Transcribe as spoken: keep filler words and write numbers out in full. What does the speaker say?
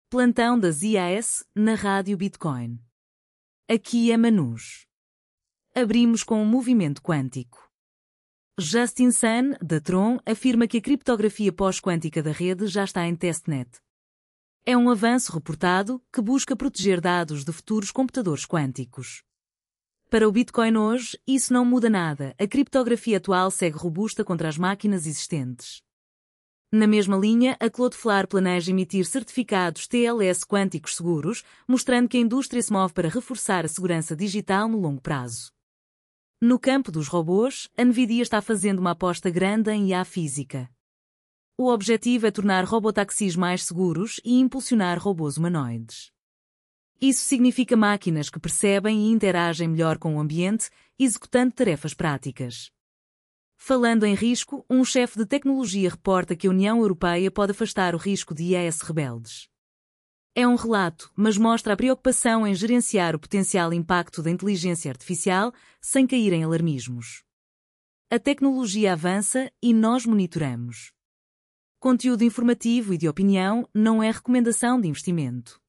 Plantão das I A S, na Rádio Bitcoin. Aqui é Manus. Abrimos com o movimento quântico. Justin Sun, da Tron, afirma que a criptografia pós-quântica da rede já está em testnet. É um avanço reportado que busca proteger dados de futuros computadores quânticos. Para o Bitcoin hoje, isso não muda nada. A criptografia atual segue robusta contra as máquinas existentes. Na mesma linha, a Cloudflare planeja emitir certificados T L S quânticos seguros, mostrando que a indústria se move para reforçar a segurança digital no longo prazo. No campo dos robôs, a Nvidia está fazendo uma aposta grande em I A física. O objetivo é tornar robotaxis mais seguros e impulsionar robôs humanoides. Isso significa máquinas que percebem e interagem melhor com o ambiente, executando tarefas práticas. Falando em risco, um chefe de tecnologia reporta que a União Europeia pode afastar o risco de I A S rebeldes. É um relato, mas mostra a preocupação em gerenciar o potencial impacto da inteligência artificial sem cair em alarmismos. A tecnologia avança e nós monitoramos. Conteúdo informativo e de opinião não é recomendação de investimento.